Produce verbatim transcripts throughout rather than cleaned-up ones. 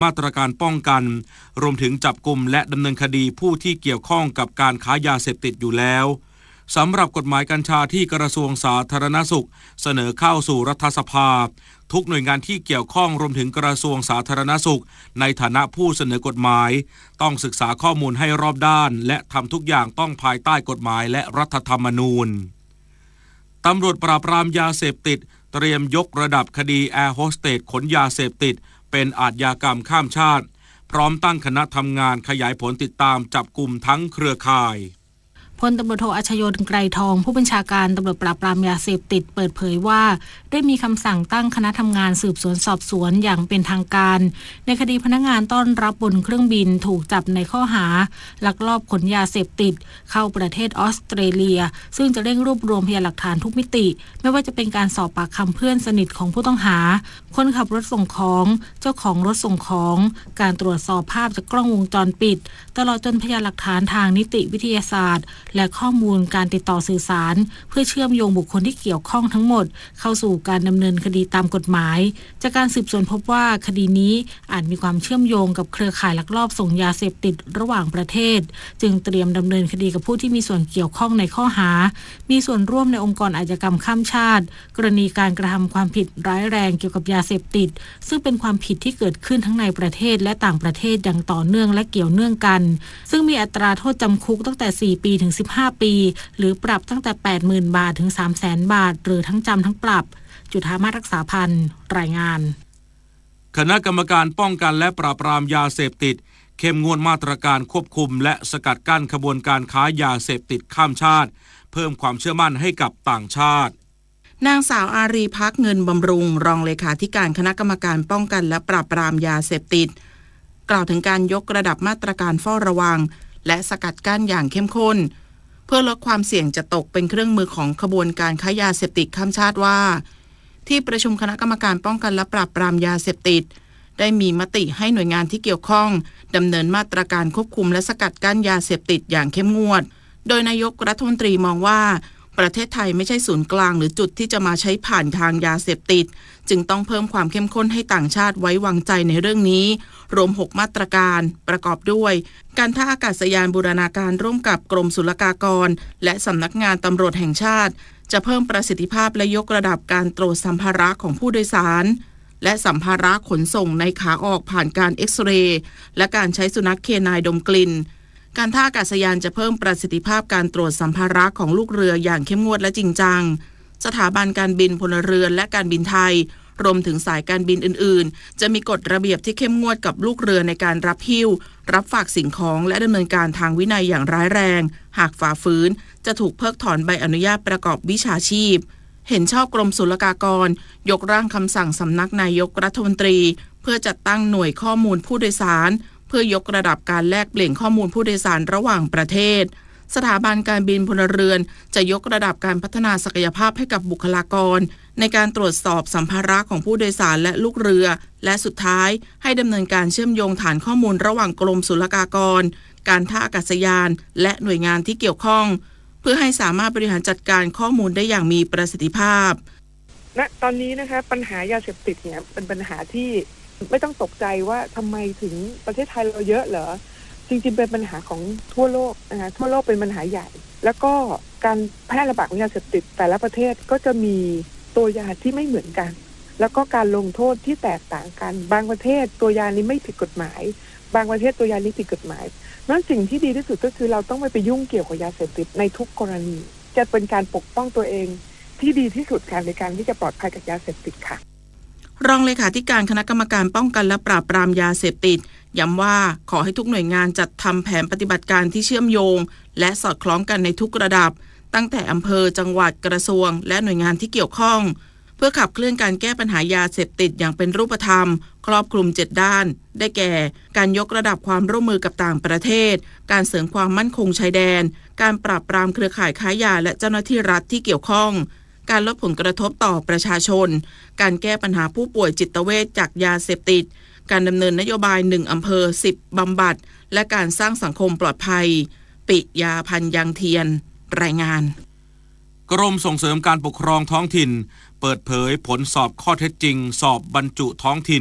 มาตรการป้องกันรวมถึงจับกุมและดำเนินคดีผู้ที่เกี่ยวข้องกับการค้ายาเสพติดอยู่แล้วสำหรับกฎหมายกัญชาที่กระทรวงสาธารณสุขเสนอเข้าสู่รัฐสภาทุกหน่วยงานที่เกี่ยวข้องรวมถึงกระทรวงสาธารณสุขในฐานะผู้เสนอกฎหมายต้องศึกษาข้อมูลให้รอบด้านและทำทุกอย่างต้องภายใต้กฎหมายและรัฐธรรมนูญตำรวจปราบปรามยาเสพติดเตรียมยกระดับคดีแอร์โฮสเตสขนยาเสพติดเป็นอาชญากรรมข้ามชาติพร้อมตั้งคณะทำงานขยายผลติดตามจับกุมทั้งเครือข่ายพลตำรวจโทอัชโย ไกรทองผู้บัญชาการตำรวจปราบปรามยาเสพติดเปิดเผยว่าได้มีคำสั่งตั้งคณะทำงานสืบสวนสอบสวนอย่างเป็นทางการในคดีพนักงานต้อนรับบนเครื่องบินถูกจับในข้อหาลักลอบขนยาเสพติดเข้าประเทศออสเตรเลียซึ่งจะเร่งรวบรวมพยานหลักฐานทุกมิติไม่ว่าจะเป็นการสอบปากคำเพื่อนสนิทของผู้ต้องหาคนขับรถส่งของเจ้าของรถส่งของการตรวจสอบภาพจากกล้องวงจรปิดตลอดจนพยานหลักฐานทางนิติวิทยาศาสตร์และข้อมูลการติดต่อสื่อสารเพื่อเชื่อมโยงบุคคลที่เกี่ยวข้องทั้งหมดเข้าสู่การดำเนินคดีตามกฎหมายจากการสืบสวนพบว่าคดีนี้อาจมีความเชื่อมโยงกับเครือข่ายลักลอบส่งยาเสพติดระหว่างประเทศจึงเตรียมดำเนินคดีกับผู้ที่มีส่วนเกี่ยวข้องในข้อหามีส่วนร่วมในองค์กรอาชญากรรมข้ามชาติกรณีการกระทำความผิดร้ายแรงเกี่ยวกับยาเสพติดซึ่งเป็นความผิดที่เกิดขึ้นทั้งในประเทศและต่างประเทศอย่างต่อเนื่องและเกี่ยวเนื่องกันซึ่งมีอัตราโทษจำคุกตั้งแต่สี่ปีถึงสิบห้าปีหรือปรับตั้งแต่ แปดหมื่น บาทถึง สามแสน บาทหรือทั้งจำทั้งปรับจุฑามาศรักษาพันธ์รายงานคณะกรรมการป้องกันและปราบปรามยาเสพติดเข้มงวดมาตรการควบคุมและสกัดกั้นขบวนการค้ายาเสพติดข้ามชาติเพิ่มความเชื่อมั่นให้กับต่างชาตินางสาวอารีภักดิ์เงินบำรุงรองเลขาธิการคณะกรรมการป้องกันและปราบปรามยาเสพติดกล่าวถึงการยกระดับมาตรการเฝ้าระวังและสกัดกั้นอย่างเข้มข้นเพื่อลดความเสี่ยงจะตกเป็นเครื่องมือของขบวนการค้ายาเสพติดข้ามชาติว่าที่ประชุมคณะกรรมการป้องกันและปราบปรามยาเสพติดได้มีมติให้หน่วยงานที่เกี่ยวข้องดำเนินมาตรการควบคุมและสกัดกั้นยาเสพติดอย่างเข้มงวดโดยนายกรัฐมนตรีมองว่าประเทศไทยไม่ใช่ศูนย์กลางหรือจุดที่จะมาใช้ผ่านทางยาเสพติดจึงต้องเพิ่มความเข้มข้นให้ต่างชาติไว้วางใจในเรื่องนี้รวมหกมาตรการประกอบด้วยการท่าอากาศยานบูรณาการร่วมกับกรมศุลกากรและสำนักงานตำรวจแห่งชาติจะเพิ่มประสิทธิภาพและยกระดับการตรวจสัมภาระของผู้โดยสารและสัมภาระขนส่งในขาออกผ่านการเอ็กซเรย์และการใช้สุนัขเคนายดมกลิ่นการท่าอากาศยานจะเพิ่มประสิทธิภาพการตรวจสัมภาระของลูกเรืออย่างเข้มงวดและจริงจังสถาบันการบินพลเรือนและการบินไทยรวมถึงสายการบินอื่นๆจะมีกฎระเบียบที่เข้มงวดกับลูกเรือในการรับหิ้วรับฝากสิ่งของและดำเนินการทางวินัยอย่างร้ายแรงหากฝ่าฝืนจะถูกเพิกถอนใบอนุญาตประกอบวิชาชีพเห็นชอบกรมศุลกากรยกร่างคำสั่งสำนักนายกรัฐมนตรีเพื่อจัดตั้งหน่วยข้อมูลผู้โดยสารเพื่อยกระดับการแลกเปลี่ยนข้อมูลผู้โดยสารระหว่างประเทศสถาบันการบินพลเรือนจะยกระดับการพัฒนาศักยภาพให้กับบุคลากรในการตรวจสอบสัมภาระของผู้โดยสารและลูกเรือและสุดท้ายให้ดำเนินการเชื่อมโยงฐานข้อมูลระหว่างกรมศุลกากรการท่าอากาศยานและหน่วยงานที่เกี่ยวข้องเพื่อให้สามารถบริหารจัดการข้อมูลได้อย่างมีประสิทธิภาพณตอนนี้นะคะปัญหายาเสพติดเนี่ยเป็นปัญหาที่ไม่ต้องตกใจว่าทำไมถึงประเทศไทยเราเยอะเหรอจริงๆเป็นปัญหาของทั่วโลกนะคะทั่วโลกเป็นปัญหาใหญ่แล้วก็การแพร่ระบาดของยาเสพติดแต่ละประเทศก็จะมีตัวยาที่ไม่เหมือนกันแล้วก็การลงโทษที่แตกต่างกันบางประเทศตัวยานี้ไม่ผิดกฎหมายบางประเทศตัวยานี้ผิดกฎหมายนั้นสิ่งที่ดีที่สุดก็คือเราต้องไม่ไปยุ่งเกี่ยวกับยาเสพติดในทุกกรณีจะเป็นการปกป้องตัวเองที่ดีที่สุดค่ะในการที่จะปลอดภัยจากยาเสพติดค่ะรองเลขาธิการคณะกรรมการป้องกันและปราบปรามยาเสพติดย้ำว่าขอให้ทุกหน่วยงานจัดทำแผนปฏิบัติการที่เชื่อมโยงและสอดคล้องกันในทุกระดับตั้งแต่อำเภอจังหวัดกระทรวงและหน่วยงานที่เกี่ยวข้องเพื่อขับเคลื่อนการแก้ปัญหายาเสพติดอย่างเป็นรูปธรรมครอบคลุมเจ็ดด้านได้แก่การยกระดับความร่วมมือกับต่างประเทศการเสริมความมั่นคงชายแดนการปราบปรามเครือข่ายค้ายาและเจ้าหน้าที่รัฐที่เกี่ยวข้องการลดผลกระทบต่อประชาชนการแก้ปัญหาผู้ป่วยจิตเวชจากยาเสพติดการดำเนินนโยบายหนึ่งอำเภอสิบบำบัดและการสร้างสังคมปลอดภัยปิยาพันธ์ยังเทียนรายงานกรมส่งเสริมการปกครองท้องถิ่นเปิดเผยผลสอบข้อเท็จจริงสอบบรรจุท้องถิ่น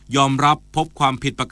ยอมรับพบความผิดปก